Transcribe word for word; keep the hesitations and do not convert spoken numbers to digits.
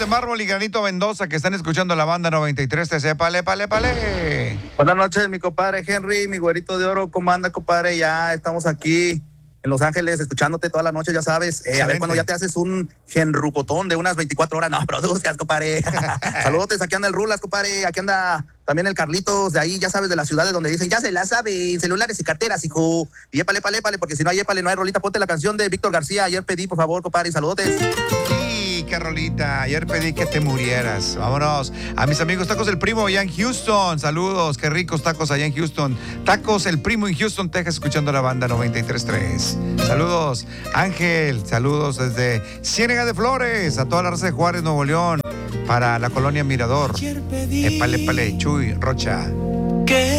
de Mármol y Granito Mendoza que están escuchando la banda noventa y tres T C. Pale, pale, pale. Buenas noches, mi compadre Henry, mi güerito de oro. ¿Cómo anda, compadre? Ya estamos aquí en Los Ángeles escuchándote toda la noche, ya sabes. Eh, a ver cuando ya te haces un genrucotón de unas veinticuatro horas. No, produzcas, compadre. Saludos, aquí anda el Rulas, compadre. Aquí anda también el Carlitos, de ahí, ya sabes, de las ciudades donde dicen, ya se la sabe, celulares y carteras, hijo. Y épale, épale, épale, porque si no hay épale, no hay rolita. Ponte la canción de Víctor García. Ayer pedí, por favor, compadre, saludos. Sí, qué rolita. Ayer pedí que te murieras. Vámonos. A mis amigos Tacos El Primo allá en Houston. Saludos, qué ricos tacos allá en Houston. Tacos El Primo en Houston, Texas, escuchando la banda noventa y tres tres. Saludos, Ángel. Saludos desde Ciénega de Flores, a toda la raza de Juárez, Nuevo León, para la colonia Mirador. Épale, épale, Chuy, Rocha.